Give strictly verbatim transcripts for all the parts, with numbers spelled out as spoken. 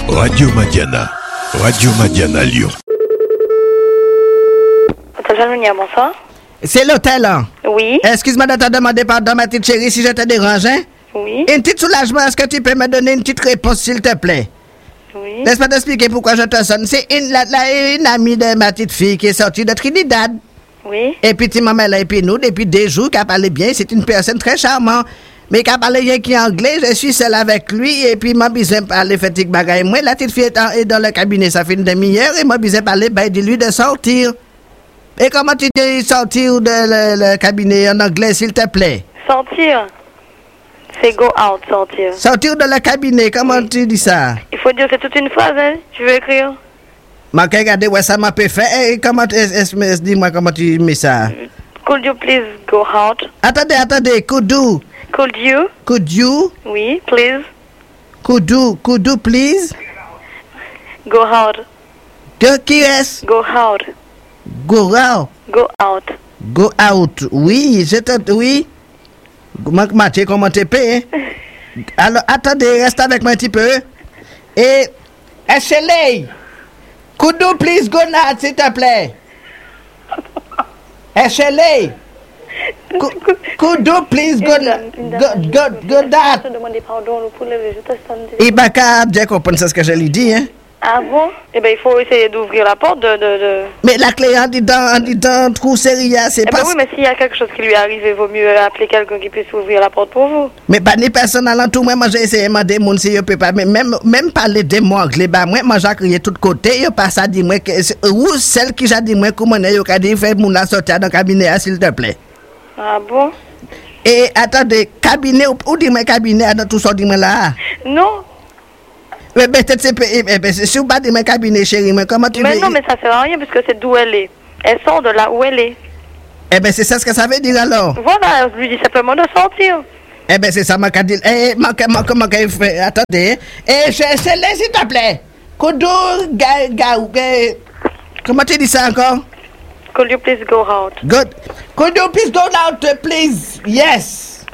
Radio Madiana. Radio Madiana Lyon. Hôtel Jalmonière, bonsoir. C'est l'hôtel, hein? Oui. Excuse-moi de te demander pardon, ma petite chérie, si je te dérange, hein? Oui. Un petit soulagement, est-ce que tu peux me donner une petite réponse, s'il te plaît? Oui. Laisse-moi t'expliquer pourquoi je te sonne. C'est une, la, la, une amie de ma petite fille qui est sortie de Trinidad. Oui. Et puis, tu m'as et puis nous, depuis des jours, qu'elle parlait bien. C'est une personne très charmante. Mais qu'elle parlait rien qui est anglais, je suis seule avec lui. Et puis, m'a besoin de parler fatigue bagaille. Moi, la petite fille est, en, est dans le cabinet, ça fait une demi-heure. Et m'a besoin de parler, ben, dis-lui de sortir. Et comment tu dis sortir de le, le cabinet en anglais, s'il te plaît? Sortir. C'est go out, sortir. Sortir de le cabinet, comment oui. Tu dis ça? Il faut dire, c'est toute une phrase, hein? Tu veux écrire? Ma regardez, ouais, ça m'a pas fait. Et comment, est-ce, est, dis-moi comment tu mets ça? Could you please go out? Attendez, attendez, could you? Could you? Could you? Oui, please. Could you, could you please? Go out. Que, qui est-ce? Go out. Go out. Go out. Go out. Oui, je te, oui. Mathieu, comment tu peux? Alors, attendez, reste avec moi un petit peu. Et, Ashley, could you please go now, s'il te plaît? Ashley, could, could you please go go go go that? Il va pas bien comprendre ce que je lui dis, hein? Ah bon? Eh bien, il faut essayer d'ouvrir la porte de... de, de... Mais la clé en dedans, en dedans, trou seria, c'est eh pas... Ben oui, mais s'il y a quelque chose qui lui arrive, il vaut mieux appeler quelqu'un qui puisse ouvrir la porte pour vous. Mais pas ni personne alentour, moi, moi j'ai essayé de demander mon si je peux pas, mais même, même parler de moi anglais, bah, moi, moi j'ai crié de tous côtés, il pas ça dit moi, que, ou celle qui j'ai dit moi, comment on a dit, fait mon la sortir dans le cabinet, s'il te plaît. Ah bon? Et attendez, cabinet, où dis-moi cabinet, dans tout ça, dis-moi là? Non. Mais peut-être c'est si vous pas de mon cabinet, chérie, mais comment tu mais veux... non, mais ça sert à rien puisque c'est d'où elle est. Elle sort de là où elle est. Eh bien, c'est ça ce que ça veut dire alors. Voilà, je lui dis simplement de sortir. Eh bien, c'est ça, ma dit. Eh, ma comment qu'elle fait? Attendez. Eh, celle-là, s'il te plaît. Koudou, ga, ga, ga. Comment tu dis ça encore? Could you please go out? Good. Could you please go out, please? Yes.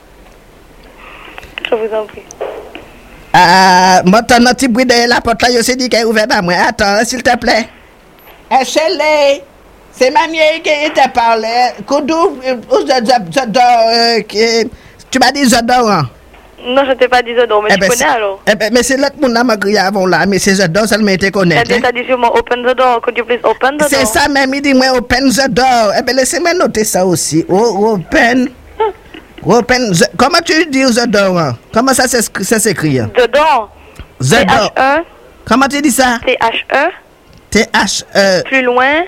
Je vous en prie. Ah, moi, t'as un petit bruit de la porte là, je sais dit qu'elle est ouverte à moi. Attends, s'il te plaît. Eh, Shelley, c'est ma vieille qui t'a parlé. Koudou, j'adore, tu m'as dit j'adore, hein? Non, je t'ai pas dit j'adore, mais eh tu ben, connais alors? Eh ben, mais c'est l'autre monde là, ma grille avant là, mais c'est j'adore, ça m'a été connaître. Elle t'a dit sûrement open the door, could you please open the door? C'est ça même, il dit moi open the door. Eh ben, laissez-moi noter ça aussi. Oh, open... Open, the, comment tu dis the door? Hein? Comment ça, ça s'écrit? The door. The door. T H E. Comment tu dis ça? T H E. T H E. Plus loin.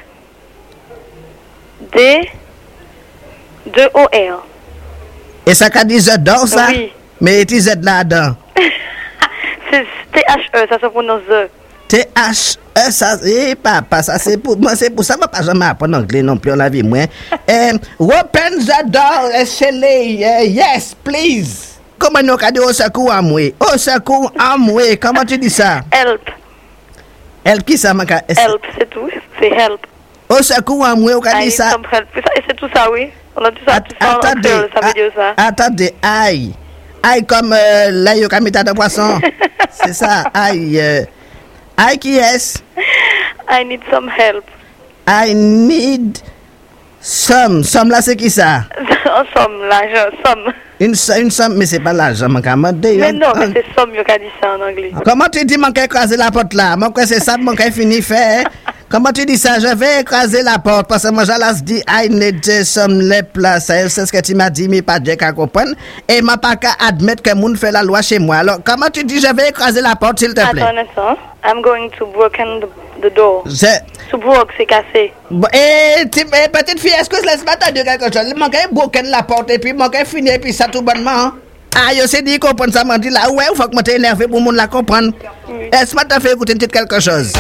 D. deux O R. Et ça qu'a dit the door, ça? Oui. Mais il Z là-dedans. C'est T H E, ça se prononce the. T H E, ça, eh, papa, ça c'est pour moi, c'est pour ça, moi, pas jamais apprendre anglais non plus, on la vie, moi. um, open the door, Shelley, uh, yes, please. Comment on a dit au secours à moi? Au secours à moi, comment tu dis ça? Help. Help, qui ça, ma ca... Help, c'est tout, c'est help. Au secours à moi, on a dit ça? Help. Et c'est tout ça, oui. On a tout ça, tout ça, attendez, en ça veut dire ça. Attendez, aïe. Aïe comme euh, là, il y a un de poisson. C'est ça, aïe. Euh, aïe qui est-ce? I need some help. I need some. Some là, c'est qui ça? Somme, l'argent, somme. Une, une somme, mais c'est pas l'argent, mon camarade. Mais non, mais c'est somme, il a dit ça en anglais. Comment tu dis, mon qu'à écraser la porte là? Mon c'est ça, mon qu'à fini fait. Comment tu dis ça? Je vais écraser la porte parce que moi, j'allais dire, I need some lep là. C'est ce que tu m'as dit, mais pas de qu'à comprendre. Et ma pas qu'à admettre que moun fait la loi chez moi. Alors, comment tu dis, je vais écraser la porte, s'il te plaît? Attends un instant. I'm going to broken the, the door. Je... To broke, c'est cassé. Bon, et petite fille, est-ce que je laisse pas t'entendre quelque chose? Il manquait broken la porte et puis il manquait finir et puis ça tout bonnement. Ah, je sais dit comprendre ça, m'a dit là, ouais, il faut que moi t'es énervé pour moun la comprendre. Oui. Est-ce que t'as fait écouter une petite quelque chose?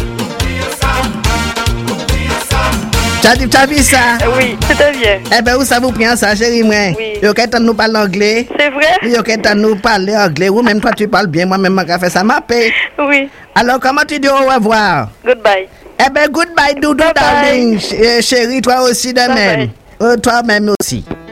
T'as dit, t'as vu ça? Oui, c'était bien. Eh ben, où ça vous prend ça, chérie, moi? Oui. Yo, quand nous parle anglais? C'est vrai? Yo, quand nous parle anglais, ou même toi tu parles bien, moi-même, ma café, ça m'a payé. Oui. Alors, comment tu dis au revoir? Goodbye. Eh ben, goodbye, Doudou, darling. Chérie, toi aussi de même. Euh, toi-même aussi.